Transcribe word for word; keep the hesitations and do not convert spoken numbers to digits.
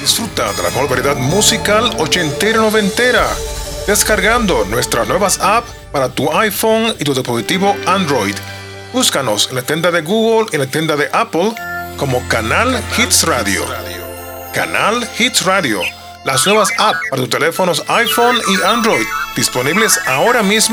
Disfruta de la mejor variedad musical ochentera y noventera, descargando nuestras nuevas apps para tu iPhone y tu dispositivo Android. Búscanos en la tienda de Google y en la tienda de Apple como Canal Hits Radio. Canal Hits Radio, las nuevas apps para tus teléfonos iPhone y Android, disponibles ahora mismo